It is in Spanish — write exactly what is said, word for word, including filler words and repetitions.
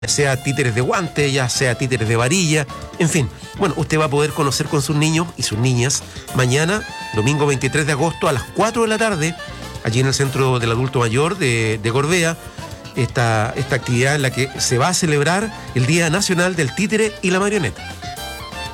ya sea títeres de guante, ya sea títeres de varilla, en fin. Bueno, usted va a poder conocer con sus niños y sus niñas mañana, domingo veintitrés de agosto, a las cuatro de la tarde, allí en el Centro del Adulto Mayor de, de Gorbea, esta, esta actividad en la que se va a celebrar el Día Nacional del Títere y la Marioneta.